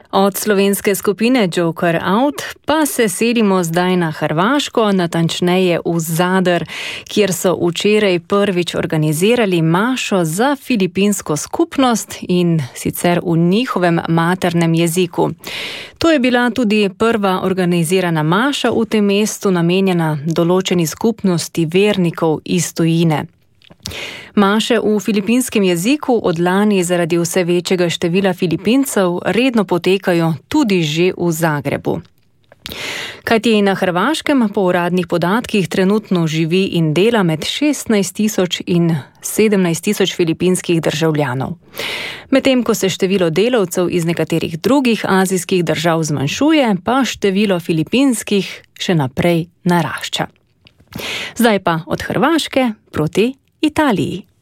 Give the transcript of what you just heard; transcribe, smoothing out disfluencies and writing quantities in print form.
Od slovenske skupine Joker Out pa se selimo zdaj na Hrvaško, natančneje v Zadar, kjer so včeraj prvič organizirali mašo za filipinsko skupnost in sicer v njihovem maternem jeziku. To je bila tudi prva organizirana maša v tem mestu, namenjena določeni skupnosti vernikov iz tujine. Maše v filipinskem jeziku od lani zaradi vse večjega števila Filipincev redno potekajo tudi že v Zagrebu. Kajti na Hrvaškem po uradnih podatkih trenutno živi in dela med 16.000 in 17.000 filipinskih državljanov. Medtem ko se število delavcev iz nekaterih drugih azijskih držav zmanjšuje, pa število filipinskih še naprej narašča. Zdaj pa od Hrvaške proti Italiji.